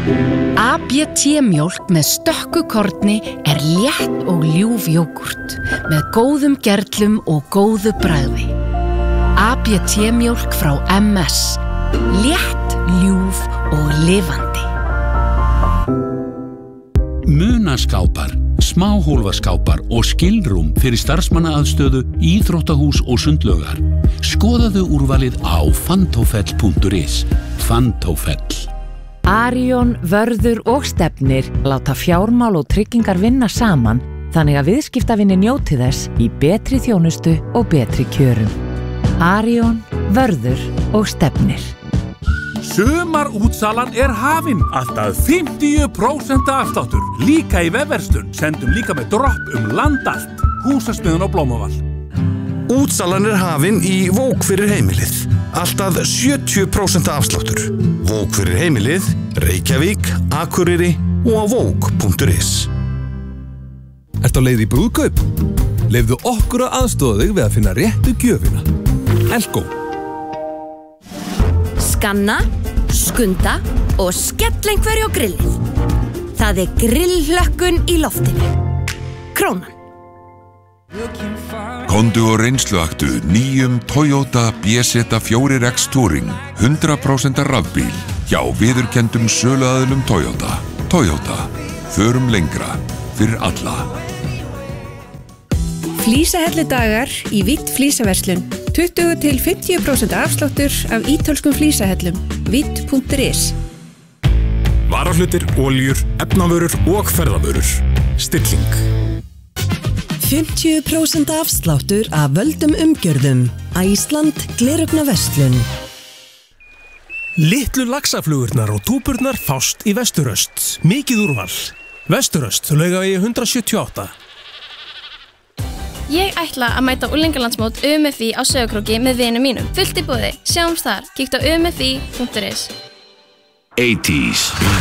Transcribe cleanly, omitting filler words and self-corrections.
ABT-mjólk með stökku korni er létt og ljúf jógurt með góðum gerlum og góðu bragði. ABT-mjólk frá MS. Létt, ljúf og lifandi. Munaskápar, smáhólfaskápar og skilrúm fyrir starfsmannaaðstöðu, íþróttahús og sundlaugar. Skoðaðu úrvalið á fantofell.is. Fantofell. Arion, Vörður og Stefnir láta fjármál og tryggingar vinna saman þannig að viðskiptavinir njóti þess í betri þjónustu og betri kjörum. Arion, Vörður og Stefnir. Sumarútsalan er hafin. Alltaf 50% afsláttur. Líka í vefverslun. Sendum líka með dropp land allt. Húsasmiðan á Blómavall. Útsalan er hafin í Vók fyrir heimilið. Alltaf 70% afsláttur. Vók fyrir heimilið, Reykjavík, Akureyri og á vók.is. Ertu á leið í brúðkaup? Leyfðu okkur að aðstoða þig við að finna réttu gjöfina. Elko. Skanna, skunda og skell einhverju á grillið. Það er grillhlökkun í loftinu. Krónan. Komdu og reynsluaktu nýjum Toyota BZ4X Touring 100% rafbíl hjá viðurkenndum söluaðilum Toyota. Toyota. Förum lengra fyrir alla. Flísahelludagar í Vitt flísaverslun. 20–50% afsláttur af ítölskum flísahellum. Vitt.is. Varahlutir, oljur, efnavörur og ferðavörur. Stilling. 50% afsláttur af völdum umgjörðum. Æsland gleraugnverslun. Litlu laxaflugurnar og túburnar fást í Vesturöst. Mikið úrval. Vesturöst, Laugavegi 178. Ég ætla að mæta unglingalandsmót UMFI á Sauðárkróki með vinum mínum. Fullt í boði. Sjáumst þar. Kíktu á umfi.is. 80s.